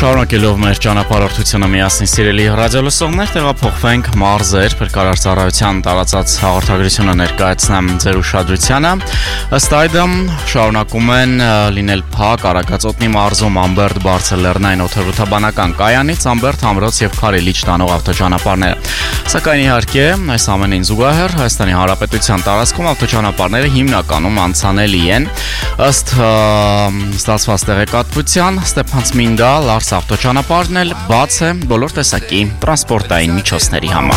Շարունակելով մեր ճանապարհորդությունը միասին սիրելի ռադիոլսողներ, տեղափոխվենք մարզեր փրկարարծառայության տարածած հաղորդագրությունը ներկայացնեմ ձեր ուշադրությանը։ Ըստ այդմ շարունակում են լինել փակ Արագածոտնի մարզում Ամբերդ Բարսելերնային օդերոթաբանական կայանից Ամբերդ Համրոց եւ Քարիլիչ տանող ավտոճանապարհները։ Սակայն իհարկե այս ամենին զուգահեռ Հայաստանի Հանրապետության տարածքում ավտոճանապարհները հիմնականում անցանելի են։ Ըստ ստացված տեղեկատվության Ստեփանցմինդա Լարս ավտոճանապարհն էլ բաց է բոլոր տեսակի տրանսպորտային միջոցների համար։